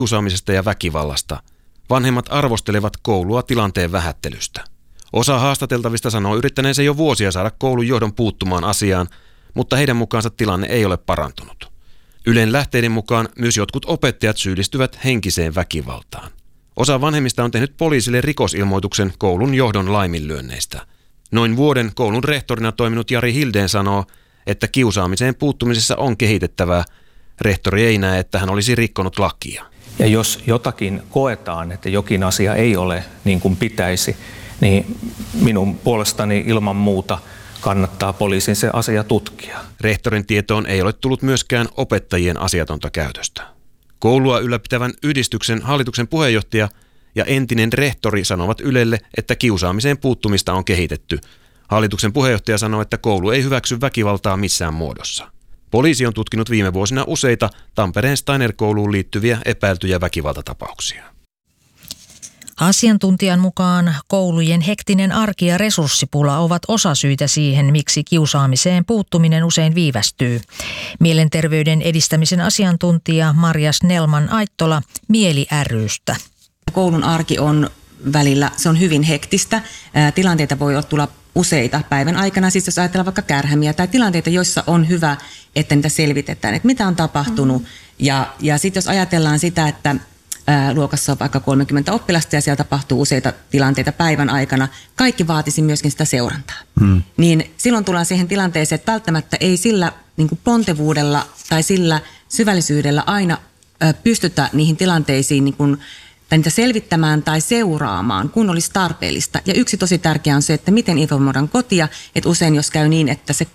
kiusaamisesta ja väkivallasta. Vanhemmat arvostelevat koulua tilanteen vähättelystä. Osa haastateltavista sanoo yrittäneensä jo vuosia saada koulun johdon puuttumaan asiaan, mutta heidän mukaansa tilanne ei ole parantunut. Ylen lähteiden mukaan myös jotkut opettajat syyllistyvät henkiseen väkivaltaan. Osa vanhemmista on tehnyt poliisille rikosilmoituksen koulun johdon laiminlyönneistä. Noin vuoden koulun rehtorina toiminut Jari Hildén sanoo, että kiusaamiseen puuttumisessa on kehitettävää. Rehtori ei näe, että hän olisi rikkonut lakia. Ja jos jotakin koetaan, että jokin asia ei ole niin kuin pitäisi, niin minun puolestani ilman muuta kannattaa poliisin se asia tutkia. Rehtorin tietoon ei ole tullut myöskään opettajien asiatonta käytöstä. Koulua ylläpitävän yhdistyksen hallituksen puheenjohtaja ja entinen rehtori sanovat Ylelle, että kiusaamiseen puuttumista on kehitetty. Hallituksen puheenjohtaja sanoo, että koulu ei hyväksy väkivaltaa missään muodossa. Poliisi on tutkinut viime vuosina useita Tampereen Steiner-kouluun liittyviä epäiltyjä väkivaltatapauksia. Asiantuntijan mukaan koulujen hektinen arki ja resurssipula ovat osasyitä siihen, miksi kiusaamiseen puuttuminen usein viivästyy. Mielenterveyden edistämisen asiantuntija Marja Snellman-Aittola Mieli ry:stä. Koulun arki on välillä, se on hyvin hektistä. Tilanteita voi tulla useita päivän aikana, siis jos ajatellaan vaikka kärhämiä tai tilanteita, joissa on hyvä, että niitä selvitetään, että mitä on tapahtunut. Ja sitten jos ajatellaan sitä, että luokassa on vaikka 30 oppilasta ja siellä tapahtuu useita tilanteita päivän aikana, kaikki vaatisi myöskin sitä seurantaa. Niin silloin tullaan siihen tilanteeseen, että välttämättä ei sillä niin kuin pontevuudella tai sillä syvällisyydellä aina pystytä niihin tilanteisiin niin kuin, tai niitä selvittämään tai seuraamaan, kun olisi tarpeellista. Ja yksi tosi tärkeä on se, että miten informoidaan kotia, että usein jos käy niin, että se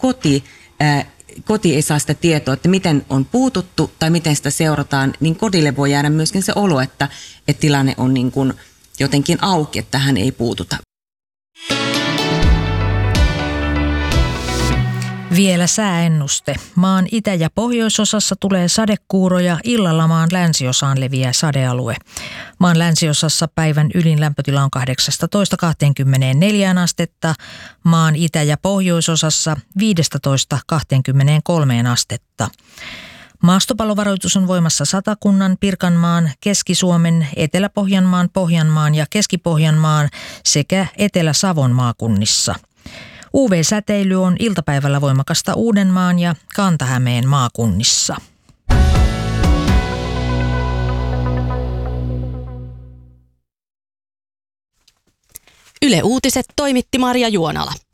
koti ei saa sitä tietoa, että miten on puututtu tai miten sitä seurataan, niin kodille voi jäädä myöskin se olo, että tilanne on niin kuin jotenkin auki, että tähän ei puututa. Vielä sääennuste. Maan itä- ja pohjoisosassa tulee sadekuuroja, illalla maan länsiosaan leviää sadealue. Maan länsiosassa päivän ylin lämpötila on 18-24 astetta, maan itä- ja pohjoisosassa 15-23 astetta. Maastopallovaroitus on voimassa Satakunnan, Pirkanmaan, Keski-Suomen, Etelä-Pohjanmaan, Pohjanmaan ja Keski-Pohjanmaan sekä Etelä-Savon maakunnissa. UV-säteily on iltapäivällä voimakasta Uudenmaan ja Kanta-Hämeen maakunnissa. Yle Uutiset toimitti Marja Juonala.